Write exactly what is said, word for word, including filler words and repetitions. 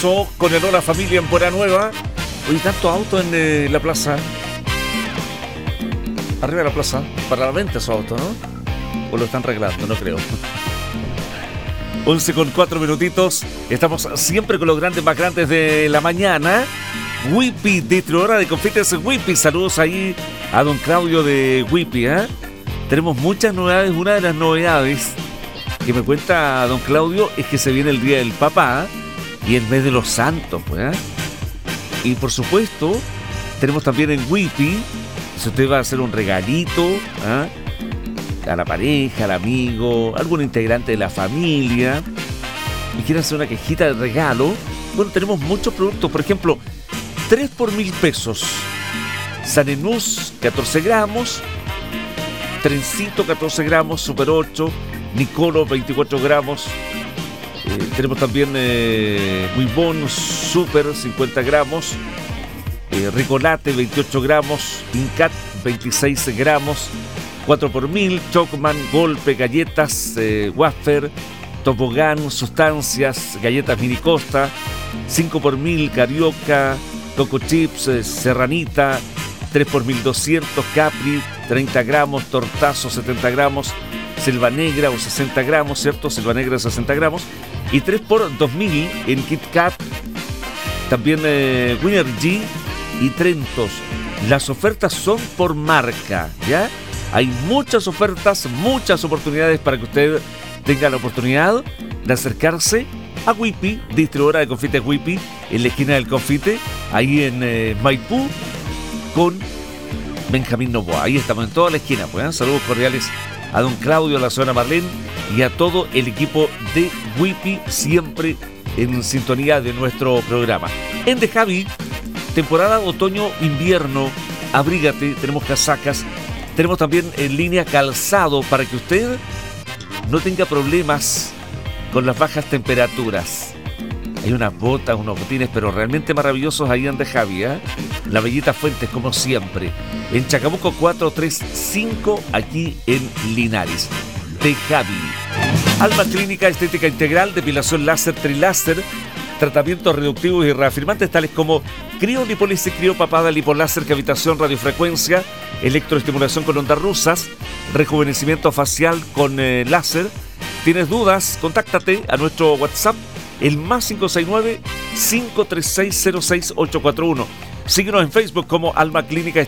pasó con el Hola Familia en Buena Nueva? Hoy tanto auto en eh, la plaza. Arriba de la plaza. Para la venta esos autos, ¿no? O lo están arreglando, no creo. once con cuatro minutitos. Estamos siempre con los grandes más grandes de la mañana. Whippy, distribuidora de confites Whippy. Saludos ahí a don Claudio de Whippy, ¿eh? Tenemos muchas novedades. Una de las novedades que me cuenta don Claudio es que se viene el Día del Papá y el mes de los santos, pues, ¿eh? Y por supuesto, tenemos también en Whippy, si usted va a hacer un regalito, ¿eh?, a la pareja, al amigo, algún integrante de la familia, y quiere hacer una cajita de regalo, bueno, tenemos muchos productos. Por ejemplo, tres por mil pesos. Sanenús, catorce gramos. Trencito, catorce gramos. Super ocho. Nicolo, veinticuatro gramos. Eh, tenemos también eh, Wibón Super, cincuenta gramos. Eh, Ricolate, veintiocho gramos. Incat, veintiséis gramos. cuatro por mil, Chocman, Golpe, galletas, eh, wafer, tobogán, sustancias, galletas mini costa, cinco por mil, carioca, coco chips, eh, serranita, tres por mil doscientos, capri, treinta gramos, tortazo, setenta gramos, selva negra o sesenta gramos, ¿cierto? Selva negra, sesenta gramos, y tres por dos mil en Kit Kat, también eh, Winner G y Trentos. Las ofertas son por marca, ¿ya? Hay muchas ofertas, muchas oportunidades para que usted tenga la oportunidad de acercarse a Whippy, distribuidora de confites Whippy, en la esquina del confite, ahí en eh, Maipú, con Benjamín Novoa. Ahí estamos en toda la esquina, pues, ¿eh? Saludos cordiales a don Claudio, a la señora Marlene y a todo el equipo de Whippy, siempre en sintonía de nuestro programa. En The Javi, temporada otoño-invierno, abrígate, tenemos casacas. Tenemos también en línea calzado para que usted no tenga problemas con las bajas temperaturas. Hay unas botas, unos botines, pero realmente maravillosos ahí en The Javi, ¿eh? La Bellita Fuentes, como siempre. En Chacabuco cuatrocientos treinta y cinco, aquí en Linares. The Javi. Alma Clínica Estética Integral, depilación láser, triláser, tratamientos reductivos y reafirmantes tales como criolipólisis, criopapada, lipoláser, cavitación, radiofrecuencia, electroestimulación con ondas rusas, rejuvenecimiento facial con eh, láser. ¿Tienes dudas? Contáctate a nuestro WhatsApp, el más cinco seis nueve, cinco tres seis, cero seis ocho cuatro uno. Síguenos en Facebook como Alma Clínica